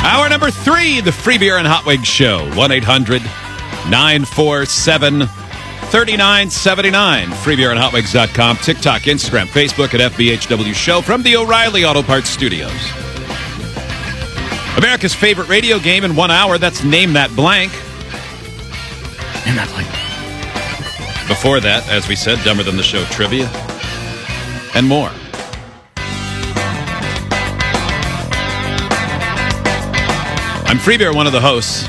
Hour number 3, the Free Beer and Hot Wings Show. 1-800-947-3979. FreeBeerandHotWings.com. TikTok, Instagram, Facebook at FBHW Show from the O'Reilly Auto Parts Studios. America's favorite radio game in 1 hour. That's Name That Blank. Name That Blank. Before that, as we said, Dumber Than the Show trivia and more. I'm Free Beer, one of the hosts.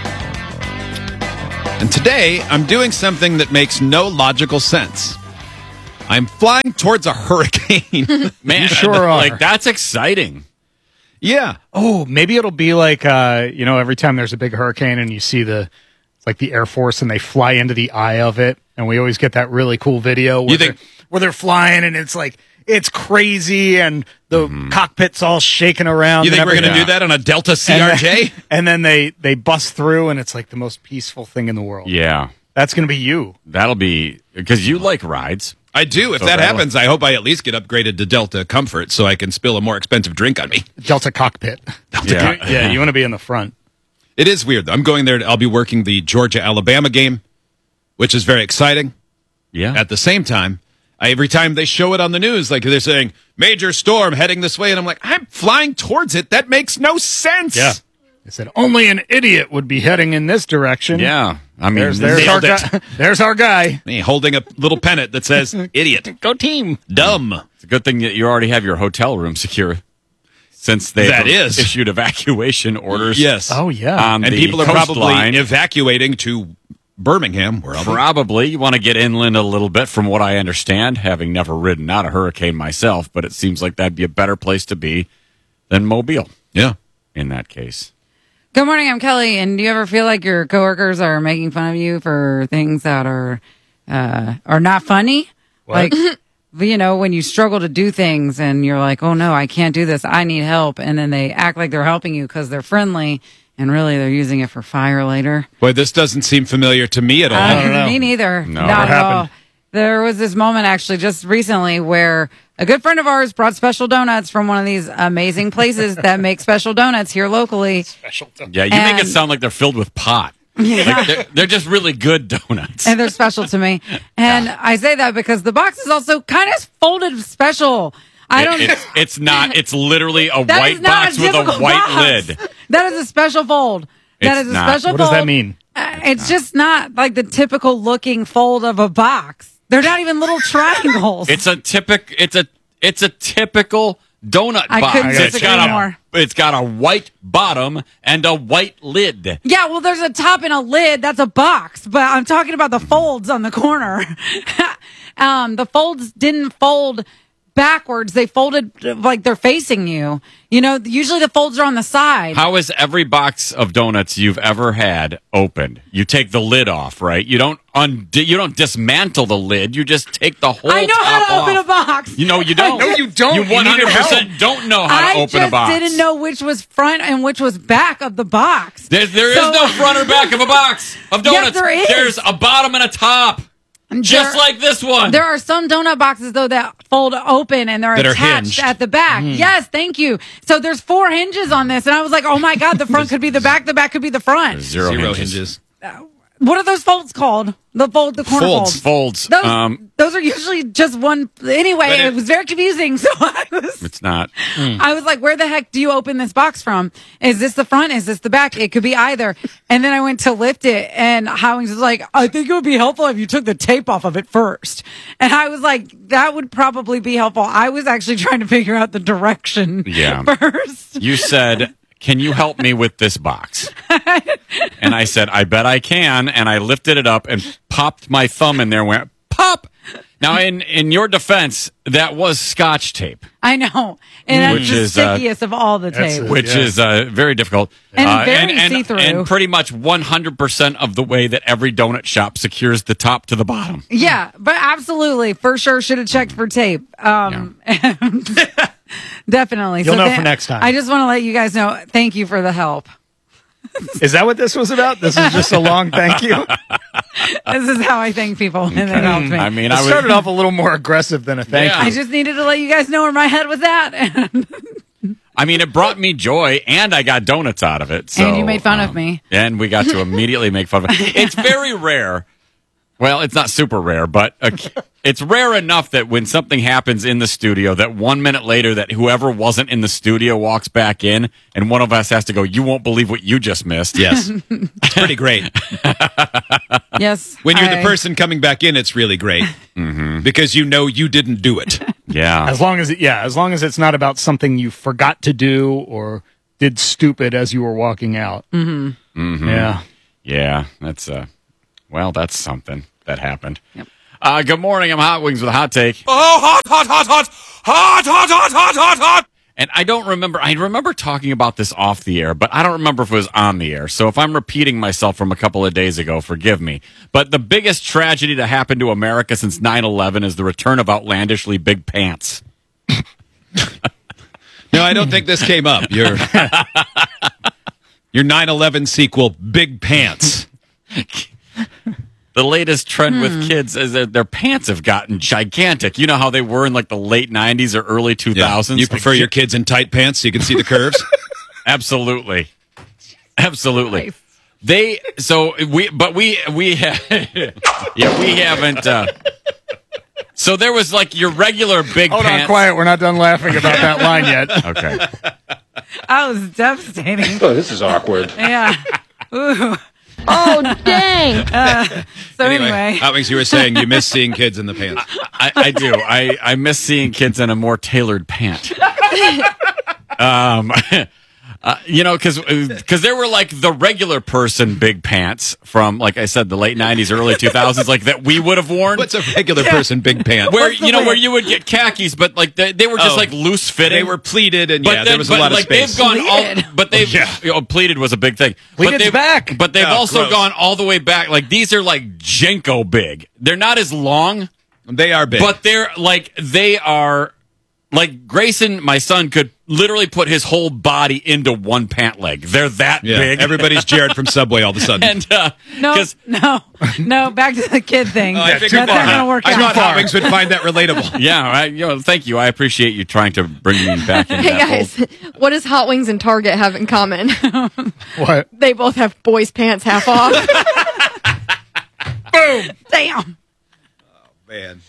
And today, I'm doing something that makes no logical sense. I'm flying towards a hurricane. Man, You sure are. Like, that's exciting. Yeah. Oh, maybe it'll be like, every time there's a big hurricane and you see the Air Force and they fly into the eye of it. And we always get that really cool video where they're flying and it's like, it's crazy and the cockpit's all shaking around. You think we're going to do that on a Delta CRJ? And then they bust through and it's like the most peaceful thing in the world. Yeah. That's going to be you. That'll be, because you like rides. I do. If that happens, I hope I at least get upgraded to Delta Comfort so I can spill a more expensive drink on me. Delta cockpit. Yeah. You want to be in the front. It is weird, though. I'm going there. I'll be working the Georgia-Alabama game, which is very exciting. Yeah. At the same time, every time they show it on the news, like they're saying, major storm heading this way, and I'm like, I'm flying towards it. That makes no sense. Yeah. They said, only an idiot would be heading in this direction. Yeah. I mean, there's our guy. Me holding a little pennant that says, idiot. Go team. Dumb. it's a good thing that you already have your hotel room secure since they've issued evacuation orders. Yes. Oh, yeah. And people are probably evacuating to Birmingham. Where Probably. You want to get inland a little bit, from what I understand, having never ridden out a hurricane myself, but it seems like that'd be a better place to be than Mobile. Yeah. In that case. Good morning, I'm Kelly, and do you ever feel like your coworkers are making fun of you for things that are not funny? What? Like, when you struggle to do things and you're like, oh no, I can't do this, I need help, and then they act like they're helping you because they're friendly, and really they're using it for fire later. Boy, this doesn't seem familiar to me at all. don't know. Me neither. No. Not Never at all. happened. There was this moment actually just recently where a good friend of ours brought special donuts from one of these amazing places that make special donuts here locally. Yeah, you make it sound like they're filled with pot. Yeah. Like they're just really good donuts. And they're special to me. And I say that because the box is also kind of folded special. It's not. It's literally a That white is not box with a typical white box. lid. That is a special fold. That It's is a not. special What fold. does that mean? It's just not like the typical looking fold of a box. They're not even little triangles. It's a typical donut I box. couldn't disagree more. It's got a white bottom and a white lid. Yeah, well, there's a top and a lid. That's a box. But I'm talking about the folds on the corner. The folds didn't fold backwards. They folded like they're facing you. Usually the folds are on the side. How is every box of donuts you've ever had opened? You take the lid off, right? You don't dismantle the lid. You just take the whole I know top how to open off. a box. You don't. No, you don't. You You needed 100% don't know how to open a box. I just didn't know which was front and which was back of the box. There is no front or back of a box of donuts. Yes, there is. There's a bottom and a top. Just like this one. There are some donut boxes, though, that fold open and they're That are attached hinged. at the back. Yes, thank you. So there's 4 hinges on this. And I was like, oh, my God, the front could be the back could be the front. Zero hinges. What are those folds called? The corner folds. Folds. Those are usually just one. Anyway, But it was very confusing. So It's not. I was like, where the heck do you open this box from? Is this the front? Is this the back? It could be either. And then I went to lift it, and Howings was like, I think it would be helpful if you took the tape off of it first. And I was like, that would probably be helpful. I was actually trying to figure out the direction first. You said, can you help me with this box? And I said, I bet I can. And I lifted it up and popped my thumb in there and went, pop. Now, in your defense, that was Scotch tape. I know. And Which that's the is, stickiest of all the that's tape. Which is very difficult. And very see-through. And pretty much 100% of the way that every donut shop secures the top to the bottom. Yeah, but absolutely. For sure should have checked for tape. Definitely. You'll know for next time. I just want to let you guys know, thank you for the help. Is that what this was about? This is just a long thank you. This is how I thank people, and they helped me. I mean, It started off a little more aggressive than a thank Yeah. you. I just needed to let you guys know where my head was at. I mean, it brought me joy, and I got donuts out of it. So, And you made fun of me. And we got to immediately make fun of it. It's very rare. Well, it's not super rare, but it's rare enough that when something happens in the studio, that 1 minute later, that whoever wasn't in the studio walks back in, and one of us has to go, "You won't believe what you just missed." Yes. It's pretty great. Yes. When you're the person coming back in, it's really great because you know you didn't do it. Yeah. As long as it's not about something you forgot to do or did stupid as you were walking out. Yeah. Yeah, that's that's something that happened. Yep. Good morning. I'm Hot Wings with a hot take. Oh, hot, hot, hot, hot, hot, hot, hot, hot, hot, hot. And I don't remember. I remember talking about this off the air, but I don't remember if it was on the air. So if I'm repeating myself from a couple of days ago, forgive me. But the biggest tragedy to happen to America since 9/11 is the return of outlandishly big pants. No, I don't think this came up. Your 9/11 sequel, Big Pants. The latest trend with kids is that their pants have gotten gigantic. You know how they were in like the late 90s or early 2000s? You prefer your kids in tight pants so you can see the curves? Absolutely. Absolutely. We haven't. So there was like your regular big Hold pants. on, quiet. We're not done laughing about that line yet. Okay. I was devastating. Oh, this is awkward. Yeah. Ooh. Oh, dang. So anyway. Hot Wings, you were saying you miss seeing kids in the pants. I do. I miss seeing kids in a more tailored pant. Because there were like the regular person big pants from, like I said, the late 90s, early 2000s, like that we would have worn. What's a regular person big pant? Where where you would get khakis, but like they were just like loose fitting. They were pleated, and But there was a lot of like space. they've gone pleated was a big thing. Pleated's back. But they've also gross. gone all the way back. Like these are like Jenko big. They're not as long, They are big. but they are like Grayson, my son, could literally put his whole body into one pant leg. They're that big. Everybody's Jared from Subway all of a sudden. And No, back to the kid thing. I That's figured not going to work I out. thought Hot Wings would find that relatable. yeah, thank you. I appreciate you trying to bring me back in. Hey, that guys, fold. what does Hot Wings and Target have in common? What? They both have boys' pants half off. Boom. Damn. Man.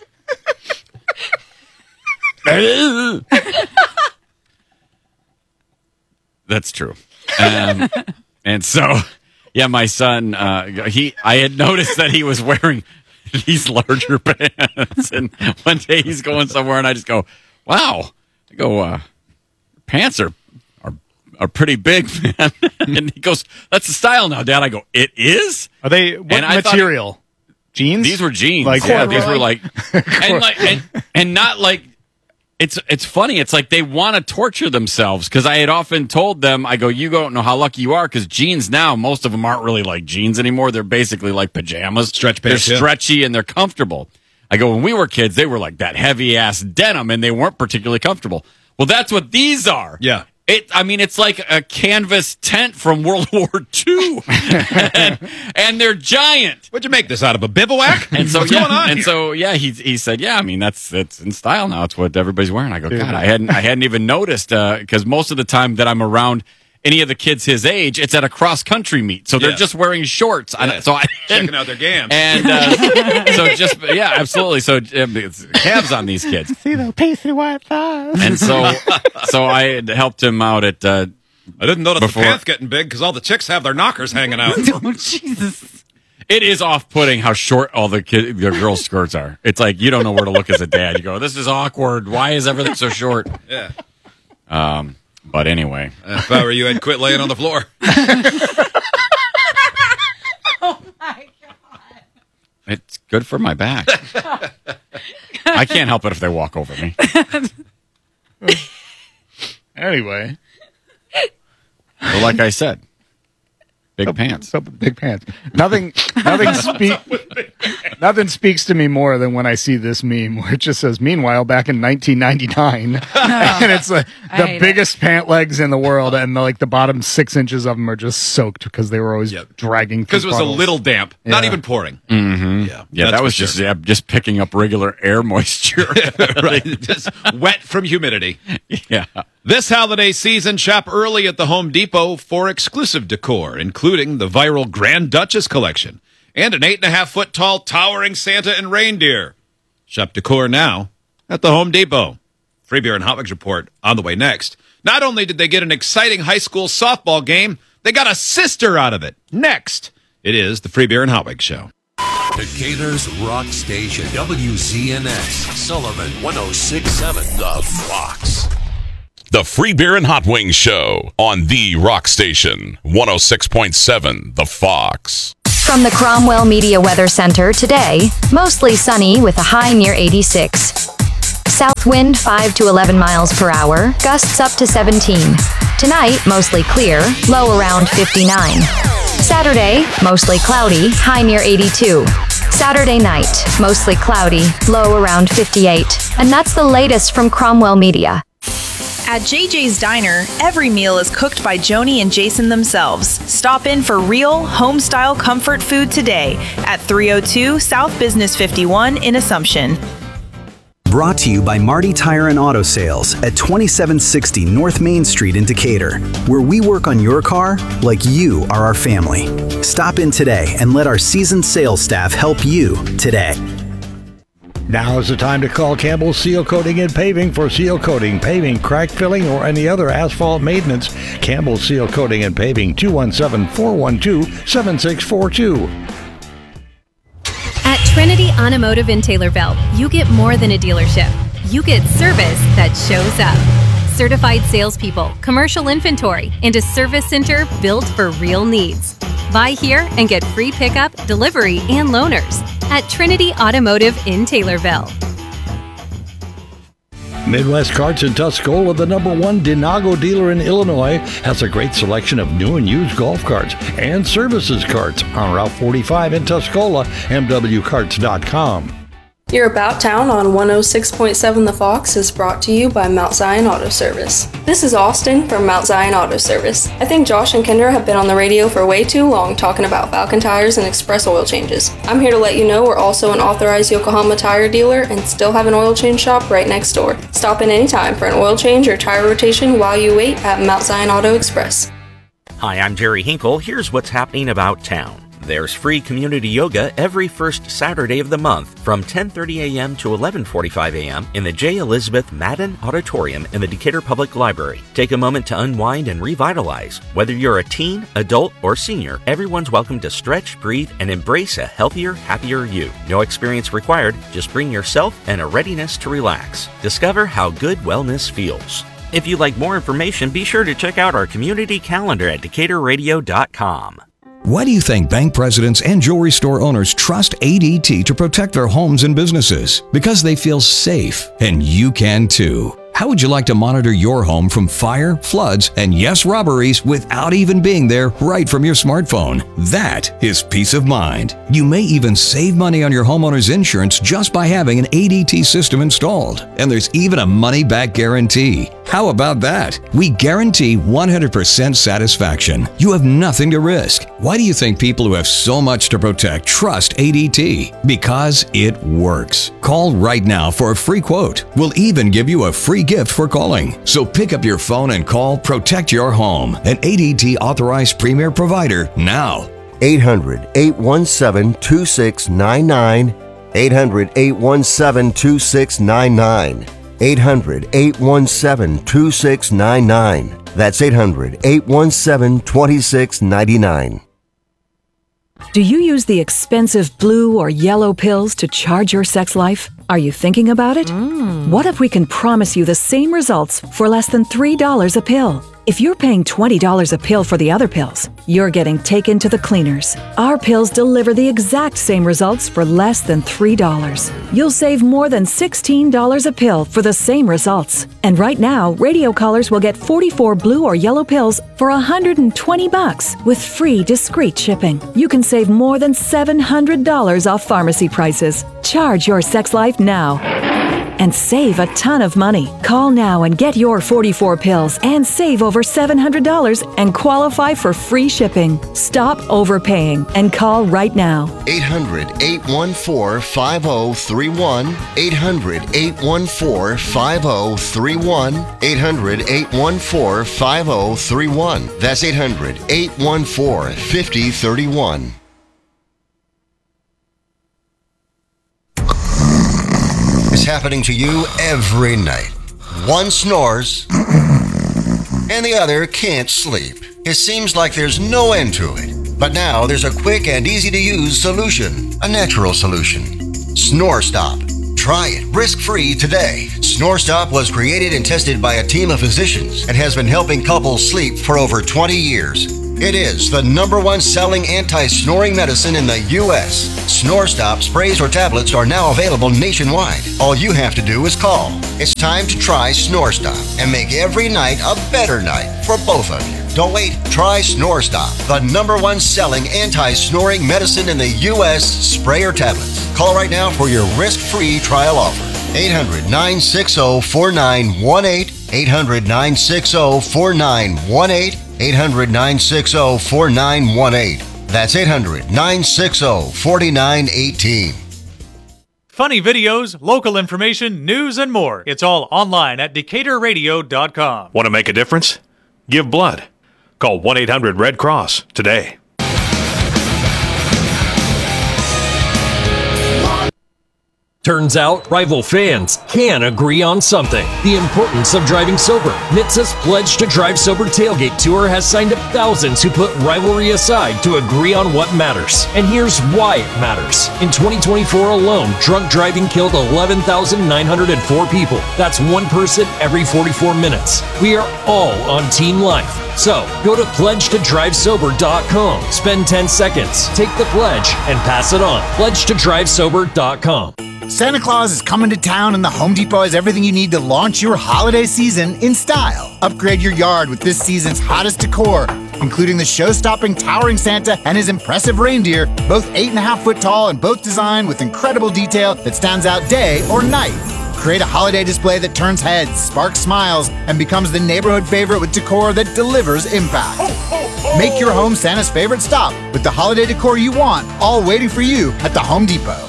That's true. And so, yeah, my son, I had noticed that he was wearing these larger pants. And one day he's going somewhere and I just go, wow. I go, pants are pretty big, man. And he goes, that's the style now, Dad. I go, it is? Are they what And I thought material? Jeans? These were jeans. Like yeah, corduroy? these were like, and not like, it's funny. It's like they want to torture themselves because I had often told them, I go, you don't know how lucky you are because jeans now, most of them aren't really like jeans anymore. They're basically like pajamas. Stretch pants, They're yeah. stretchy and they're comfortable. I go, when we were kids, they were like that heavy ass denim and they weren't particularly comfortable. Well, that's what these are. Yeah. It's like a canvas tent from World War II. and they're giant. What'd you make this out of, a bivouac? And so What's going on and here? so he said, yeah, I mean it's in style now. It's what everybody's wearing. I go, God, I hadn't even noticed because most of the time that I'm around any of the kids his age, it's at a cross country meet, so they're Yeah. just wearing shorts. Yeah. So I Checking out their gams. and so just absolutely. So it's calves on these kids, See the pasty white thighs. and so I had helped him out at. I didn't notice Before- the pants getting big because all the chicks have their knockers hanging out. Oh, Jesus. It is off-putting how short all the girls' skirts are. It's like you don't know where to look as a dad. You go, this is awkward. Why is everything so short? Yeah. But anyway, If I were you, I'd quit laying on the floor. Oh, my God. it's good for my back. I can't help it if they walk over me. Anyway, But like I said, big pants. so big pants. Nothing speak. Nothing speaks to me more than when I see this meme where it just says, meanwhile, back in 1999. And it's the biggest pant legs in the world, and the bottom 6 inches of them are just soaked because they were always dragging through Because it was puddles. a little damp, not even pouring. Yeah, that was just picking up regular air moisture. Right. Just wet from humidity. Yeah. This holiday season, shop early at the Home Depot for exclusive decor, including the viral Grand Duchess collection and an 8.5-foot tall towering Santa and reindeer. Shop decor now at the Home Depot. Free Beer and Hot Wings report on the way next. Not only did they get an exciting high school softball game, they got a sister out of it. Next, it is the Free Beer and Hot Wings Show. Decatur's rock station, WZNX, Sullivan 106.7, The Fox. The Free Beer and Hot Wings Show on the rock station, 106.7 The Fox. From the Cromwell Media Weather Center today, mostly sunny with a high near 86. South wind 5 to 11 miles per hour, gusts up to 17. Tonight, mostly clear, low around 59. Saturday, mostly cloudy, high near 82. Saturday night, mostly cloudy, low around 58. And that's the latest from Cromwell Media. At JJ's Diner, every meal is cooked by Joni and Jason themselves. Stop in for real, home-style comfort food today at 302 South Business 51 in Assumption. Brought to you by Marty Tire and Auto Sales at 2760 North Main Street in Decatur, where we work on your car like you are our family. Stop in today and let our seasoned sales staff help you today. Now is the time to call Campbell Seal Coating and Paving for seal coating, paving, crack filling, or any other asphalt maintenance. Campbell Seal Coating and Paving, 217-412-7642. At Trinity Automotive in Taylorville, you get more than a dealership. You get service that shows up. Certified salespeople, commercial inventory, and a service center built for real needs. Buy here and get free pickup, delivery, and loaners at Trinity Automotive in Taylorville. Midwest Carts in Tuscola, the #1 Denago dealer in Illinois, has a great selection of new and used golf carts and services carts on Route 45 in Tuscola, mwcarts.com. Your About Town on 106.7 The Fox is brought to you by Mount Zion Auto Service. This is Austin from Mount Zion Auto Service. I think Josh and Kendra have been on the radio for way too long talking about Falcon tires and express oil changes. I'm here to let you know we're also an authorized Yokohama tire dealer and still have an oil change shop right next door. Stop in anytime for an oil change or tire rotation while you wait at Mount Zion Auto Express. Hi, I'm Jerry Hinkle. Here's what's happening about town. There's free community yoga every first Saturday of the month from 10:30 a.m. to 11:45 a.m. in the J. Elizabeth Madden Auditorium in the Decatur Public Library. Take a moment to unwind and revitalize. Whether you're a teen, adult, or senior, everyone's welcome to stretch, breathe, and embrace a healthier, happier you. No experience required, just bring yourself and a readiness to relax. Discover how good wellness feels. If you'd like more information, be sure to check out our community calendar at DecaturRadio.com. Why do you think bank presidents and jewelry store owners trust ADT to protect their homes and businesses? Because they feel safe, and you can too. How would you like to monitor your home from fire, floods, and yes, robberies without even being there right from your smartphone? That is peace of mind. You may even save money on your homeowner's insurance just by having an ADT system installed. And there's even a money-back guarantee. How about that? We guarantee 100% satisfaction. You have nothing to risk. Why do you think people who have so much to protect trust ADT? Because it works. Call right now for a free quote. We'll even give you a free gift for calling. So pick up your phone and call Protect Your Home, an ADT authorized premier provider now. 800-817-2699. 800-817-2699. 800-817-2699. That's 800-817-2699. Do you use the expensive blue or yellow pills to charge your sex life? Are you thinking about it? What if we can promise you the same results for less than $3 a pill? If you're paying $20 a pill for the other pills, you're getting taken to the cleaners. Our pills deliver the exact same results for less than $3. You'll save more than $16 a pill for the same results. And right now, radio callers will get 44 blue or yellow pills for $120 with free discreet shipping. You can save more than $700 off pharmacy prices. Charge your sex life now and save a ton of money. Call now and get your 44 pills and save over $700 and qualify for free shipping. Stop overpaying and call right now. 800-814-5031. 800-814-5031. 800-814-5031. That's 800-814-5031. It's happening to you every night. One snores and the other can't sleep. It seems like there's no end to it. But now there's a quick and easy to use solution, a natural solution. Snore Stop. Try it risk-free today. Snore Stop was created and tested by a team of physicians and has been helping couples sleep for over 20 years. It is the #1 selling anti-snoring medicine in the U.S. Snore Stop sprays or tablets are now available nationwide. All you have to do is call. It's time to try Snore Stop and make every night a better night for both of you. Don't wait. Try Snore Stop, the #1 selling anti-snoring medicine in the U.S. spray or tablets. Call right now for your risk-free trial offer. 800-960-4918. 800-960-4918. 800-960-4918. That's 800-960-4918. Funny videos, local information, news, and more. It's all online at DecaturRadio.com. Want to make a difference? Give blood. Call 1-800-RED CROSS today. Turns out, rival fans can agree on something. The importance of driving sober. NHTSA's Pledge to Drive Sober Tailgate Tour has signed up thousands who put rivalry aside to agree on what matters. And here's why it matters. In 2024 alone, drunk driving killed 11,904 people. That's one person every 44 minutes. We are all on Team Life. So, go to pledgetodrivesober.com. Spend 10 seconds, take the pledge, and pass it on. Pledgetodrivesober.com. Santa Claus is coming to town, and the Home Depot has everything you need to launch your holiday season in style. Upgrade your yard with this season's hottest decor, including the show-stopping towering Santa and his impressive reindeer, both 8.5 foot tall and both designed with incredible detail that stands out day or night. Create a holiday display that turns heads, sparks smiles, and becomes the neighborhood favorite with decor that delivers impact. Make your home Santa's favorite stop with the holiday decor you want, all waiting for you at the Home Depot.